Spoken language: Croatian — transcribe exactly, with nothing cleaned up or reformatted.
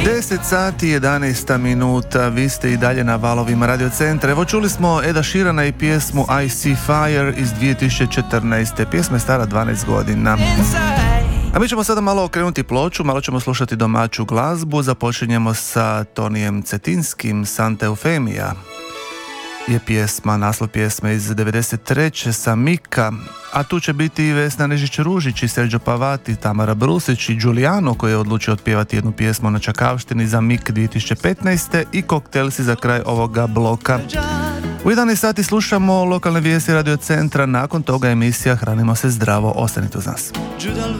deset sati jedanaest minuta, vi ste i dalje na valovima Radio Centra. Evo čuli smo Eda Sheerana i pjesmu I See Fire iz dvije tisuće četrnaeste. Pjesma je stara dvanaest godina. A mi ćemo sada malo okrenuti ploču, malo ćemo slušati domaću glazbu. Započinjemo sa Tonijem Cetinskim, Santa Eufemija. Je pjesma, naslov pjesme iz devedeset treće sa Mika, a tu će biti i Vesna Nežić-Ružić i Sergio Pavati, Tamara Brusić i Giuliano koji je odlučio otpjevati jednu pjesmu na Čakavštini za Mik dvije tisuće petnaeste i Koktelsi za kraj ovoga bloka. U jedanaest sati slušamo lokalne vijesti Radio Centra, nakon toga emisija Hranimo se zdravo, ostanite uz nas.